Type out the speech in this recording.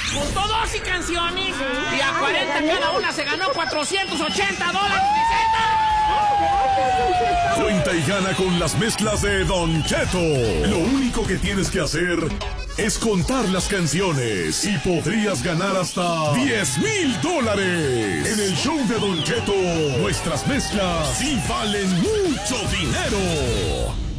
Juntó 12 canciones y a 40 cada una se ganó $480. Cuenta y gana con las mezclas de Don Cheto. Lo único que tienes que hacer es contar las canciones y podrías ganar hasta $10,000. En el show de Don Cheto, nuestras mezclas sí valen mucho dinero.